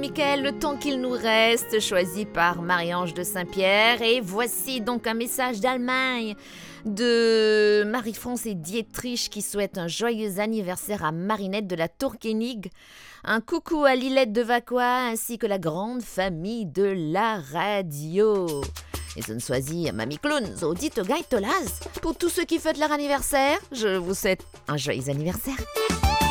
Mickaël, le temps qu'il nous reste, choisi par Marie-Ange de Saint-Pierre. Et voici donc un message d'Allemagne de Marie-France et Dietrich qui souhaitent un joyeux anniversaire à Marinette de la Tourkénig. Un coucou à Lilette de Vacquois ainsi que la grande famille de la radio. Et ce ne soisit Mamie Clown, so dit Gaitolas. Pour tous ceux qui fêtent leur anniversaire, je vous souhaite un joyeux anniversaire.